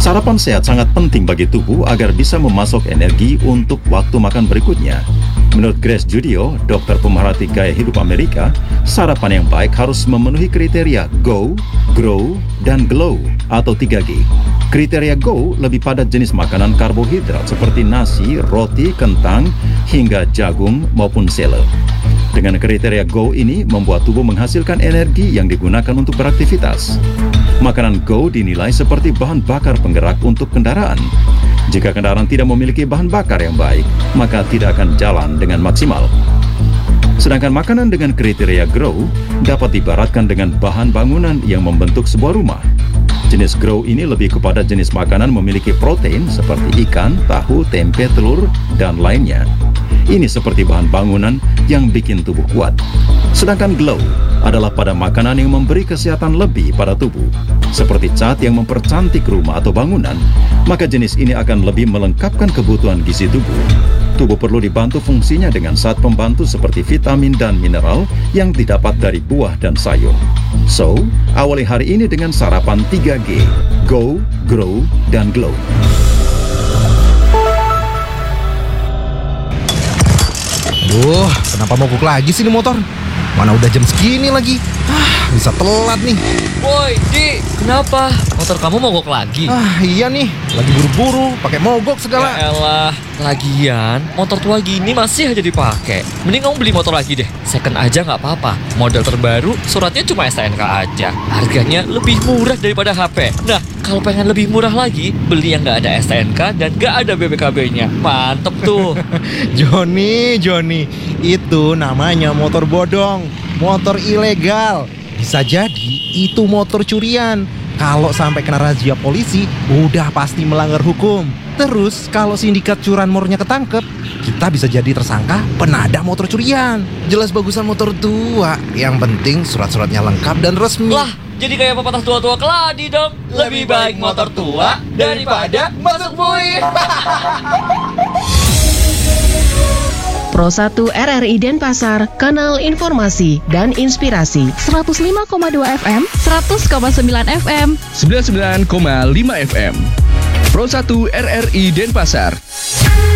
Sarapan sehat sangat penting bagi tubuh agar bisa memasok energi untuk waktu makan berikutnya. Menurut Grace Judio, dokter pemerhati gaya hidup Amerika, sarapan yang baik harus memenuhi kriteria GO, GROW, dan GLOW atau 3G. Kriteria GO lebih pada jenis makanan karbohidrat seperti nasi, roti, kentang, hingga jagung maupun sele. Dengan kriteria GO ini membuat tubuh menghasilkan energi yang digunakan untuk beraktivitas. Makanan GO dinilai seperti bahan bakar penggerak untuk kendaraan. Jika kendaraan tidak memiliki bahan bakar yang baik, maka tidak akan jalan dengan maksimal. Sedangkan makanan dengan kriteria GROW dapat diibaratkan dengan bahan bangunan yang membentuk sebuah rumah. Jenis GROW ini lebih kepada jenis makanan memiliki protein seperti ikan, tahu, tempe, telur, dan lainnya. Ini seperti bahan bangunan yang bikin tubuh kuat. Sedangkan GLOW adalah pada makanan yang memberi kesehatan lebih pada tubuh. Seperti cat yang mempercantik rumah atau bangunan, maka jenis ini akan lebih melengkapkan kebutuhan gizi tubuh. Tubuh perlu dibantu fungsinya dengan zat pembantu seperti vitamin dan mineral yang didapat dari buah dan sayur. So, awali hari ini dengan sarapan 3G, GO, GROW, dan GLOW. Aduh, kenapa mogok lagi sih ini motor? Mana udah jam segini lagi? Bisa telat nih. Woi, Di, kenapa? Motor kamu mogok lagi? Iya nih, lagi buru-buru, pakai mogok segala. Ya elah, lagian motor tua gini masih aja dipakai. Mending kamu beli motor lagi deh. Second aja nggak apa-apa. Model terbaru, suratnya cuma STNK aja. Harganya lebih murah daripada HP. Nah, kalau pengen lebih murah lagi, beli yang nggak ada STNK dan nggak ada BPKB-nya. Mantep tuh. Joni, itu namanya motor bodong, motor ilegal. Bisa jadi itu motor curian. Kalau sampai kena razia polisi, udah pasti melanggar hukum. Terus kalau sindikat curanmornya ketangkep, kita bisa jadi tersangka penadah motor curian. Jelas bagusan motor tua. Yang penting surat-suratnya lengkap dan resmi. Lah, jadi kayak pepatah tua-tua keladi dong. Lebih baik motor tua daripada masuk buih. Pro 1 RRI Denpasar, kanal informasi dan inspirasi. 105,2 FM, 100,9 FM, 99,5 FM. Pro 1 RRI Denpasar.